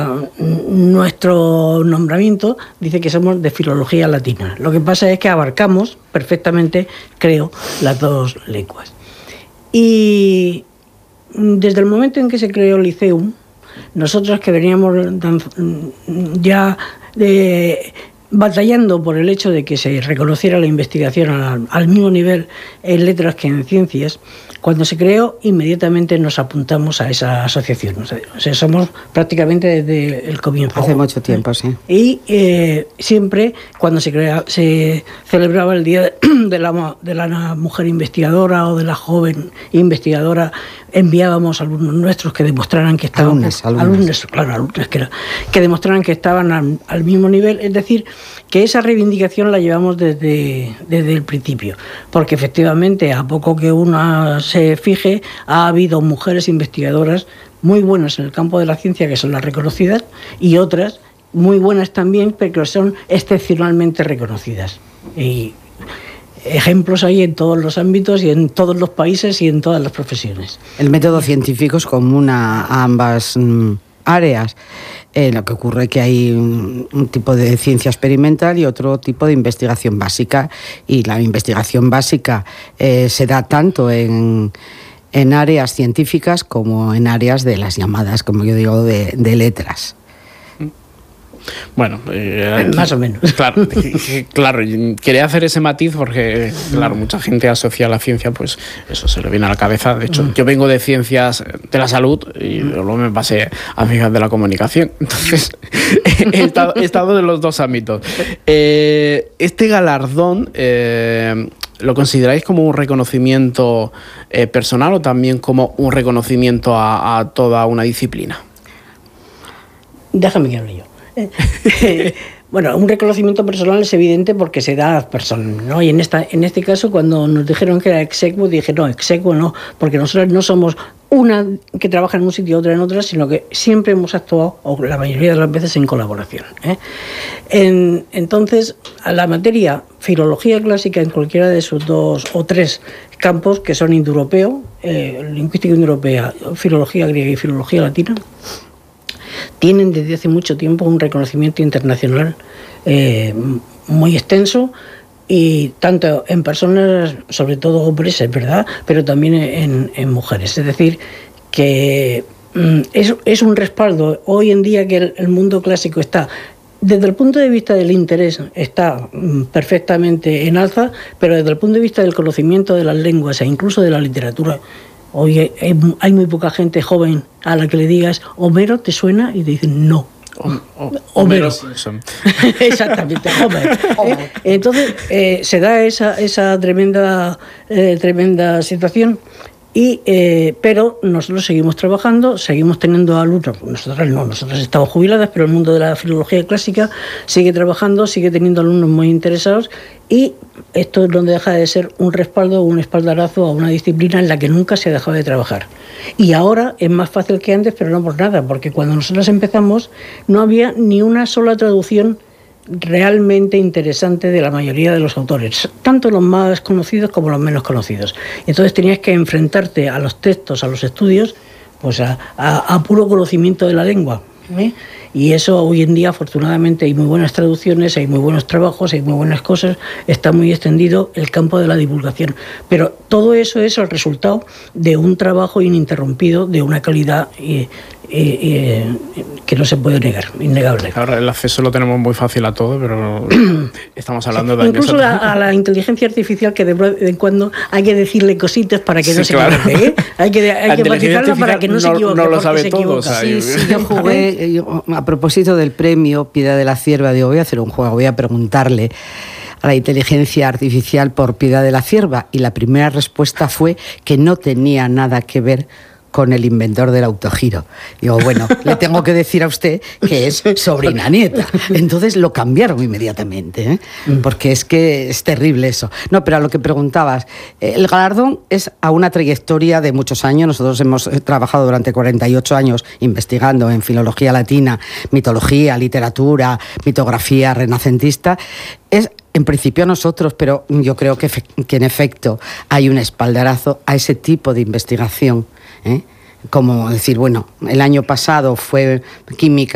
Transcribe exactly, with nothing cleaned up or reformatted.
nuestro nombramiento dice que somos de filología latina. Lo que pasa es que abarcamos perfectamente, creo, las dos lenguas. Y desde el momento en que se creó el Liceum, nosotros que veníamos ya de, batallando por el hecho de que se reconociera la investigación al, al mismo nivel en letras que en ciencias, cuando se creó, inmediatamente nos apuntamos a esa asociación. O sea, somos prácticamente desde el comienzo. Hace mucho tiempo, sí. Y eh, siempre, cuando se, crea, se celebraba el Día de la, de la Mujer Investigadora o de la Joven Investigadora, enviábamos a alumnos nuestros que demostraran que estaban... Alumnos, alumnos. alumnos claro, alumnos que, era, que demostraran que estaban al, al mismo nivel. Es decir, que esa reivindicación la llevamos desde, desde el principio. Porque efectivamente, a poco que una se fije, ha habido mujeres investigadoras muy buenas en el campo de la ciencia, que son las reconocidas, y otras muy buenas también, pero que son excepcionalmente reconocidas. Y ejemplos hay en todos los ámbitos y en todos los países y en todas las profesiones. El método científico es común a ambas mm, áreas. Eh, lo que ocurre es que hay un, un tipo de ciencia experimental y otro tipo de investigación básica, y la investigación básica eh, se da tanto en, en áreas científicas como en áreas de las llamadas, como yo digo, de, de letras. Bueno, eh, aquí, más o menos. Claro, claro, quería hacer ese matiz porque, claro, mucha gente asocia a la ciencia, pues eso se le viene a la cabeza. De hecho, yo vengo de ciencias de la salud y luego me pasé a ciencias de la comunicación. Entonces, he estado, he estado en los dos ámbitos. Eh, este galardón, eh, ¿lo consideráis como un reconocimiento eh, personal o también como un reconocimiento a, a toda una disciplina? Déjame que hable yo. Bueno, un reconocimiento personal es evidente porque se da a las personas, ¿no? Y en esta, en este caso, cuando nos dijeron que era exequo, dije, no, exequo no, porque nosotros no somos una que trabaja en un sitio y otra en otra, sino que siempre hemos actuado, o la mayoría de las veces, en colaboración, ¿eh? En, entonces, a la materia filología clásica en cualquiera de sus dos o tres campos, que son indoeuropeo, eh, lingüística indoeuropea, filología griega y filología latina, tienen desde hace mucho tiempo un reconocimiento internacional eh, muy extenso, y tanto en personas, sobre todo hombres, es verdad, pero también en, en mujeres. Es decir, que mm, es, es un respaldo. Hoy en día que el, el mundo clásico está, desde el punto de vista del interés, está mm, perfectamente en alza, pero desde el punto de vista del conocimiento de las lenguas e incluso de la literatura, hoy hay, hay muy poca gente joven a la que le digas Homero, ¿te suena? Y te dicen no. O, o, Homero Simpson. Exactamente, Homer. eh, entonces eh, se da esa, esa tremenda, eh, tremenda situación. Y, eh, pero nosotros seguimos trabajando, seguimos teniendo alumnos, nosotros no, nosotros estamos jubiladas, pero el mundo de la filología clásica sigue trabajando, sigue teniendo alumnos muy interesados, y esto no deja de ser un respaldo, un espaldarazo a una disciplina en la que nunca se ha dejado de trabajar. Y ahora es más fácil que antes, pero no por nada, porque cuando nosotros empezamos no había ni una sola traducción realmente interesante de la mayoría de los autores, tanto los más conocidos como los menos conocidos. Entonces tenías que enfrentarte a los textos, a los estudios, pues a, a, a puro conocimiento de la lengua, ¿eh? Y eso hoy en día, afortunadamente, hay muy buenas traducciones, hay muy buenos trabajos, hay muy buenas cosas, está muy extendido el campo de la divulgación. Pero todo eso es el resultado de un trabajo ininterrumpido, de una calidad eh, eh, eh, que no se puede negar, innegable. Ahora el acceso lo tenemos muy fácil a todo, pero estamos hablando de... Incluso la, a la inteligencia artificial, que de vez en cuando hay que decirle cositas para que sí, no se claro. equivoque, ¿eh? Hay que, hay que matizarla para que no, no se equivoque. No lo sabe todo. O sea, sí, sí, yo jugué... Yo, a propósito del premio Piedad de la Cierva, digo, voy a hacer un juego, voy a preguntarle a la inteligencia artificial por Piedad de la Cierva, y la primera respuesta fue que no tenía nada que ver con el inventor del autogiro. Digo, bueno, le tengo que decir a usted que es sobrina nieta. Entonces lo cambiaron inmediatamente, ¿eh? Porque es que es terrible eso. No, pero a lo que preguntabas, el galardón es a una trayectoria de muchos años. Nosotros hemos trabajado durante cuarenta y ocho años investigando en filología latina, mitología, literatura, mitografía renacentista. Es en principio a nosotros, pero yo creo que, que en efecto hay un espaldarazo a ese tipo de investigación, ¿eh? Como decir, bueno, el año pasado fue química